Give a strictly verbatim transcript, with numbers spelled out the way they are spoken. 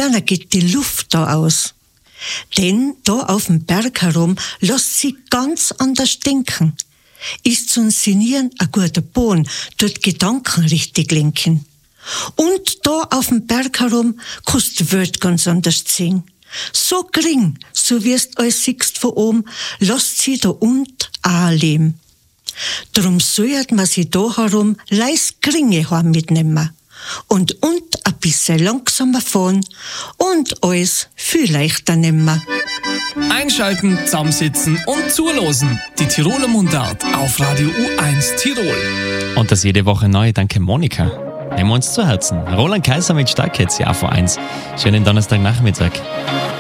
dann geht die Luft da aus. Denn da auf dem Berg herum lässt sie ganz anders denken. Ist zum Sinnieren ein guter Boden, dort Gedanken richtig lenken. Und da auf dem Berg herum kannst du die Welt ganz anders sehen. So gering, so wirst alles siehst von oben, lässt sie da unten auch leben. Drum sollte man sie da herum leis geringe heim mitnehmen. Und und ein bisschen langsamer fahren und alles viel leichter nehmen. Einschalten, zusammensitzen und zulosen. Die Tiroler Mundart auf Radio U eins Tirol. Und das jede Woche neu. Danke, Monika. Nehmen wir uns zu Herzen. Roland Kaiser mit Stark jetzt, ja, vor eins. Schönen Donnerstagnachmittag.